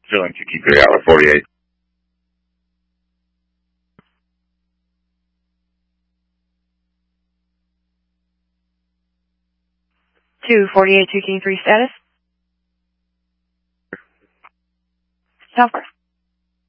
Filling 2 Key 3 hour 48. 248 2 Key 3 status. Southwest.